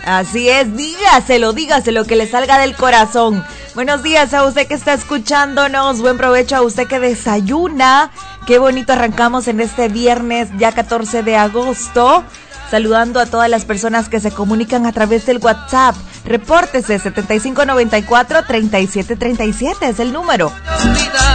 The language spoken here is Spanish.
Así es, dígaselo que le salga del corazón. Buenos días a usted que está escuchándonos, buen provecho a usted que desayuna. Qué bonito arrancamos en este viernes, ya 14 de agosto. Saludando a todas las personas que se comunican a través del WhatsApp. Repórtese 7594-3737, es el número.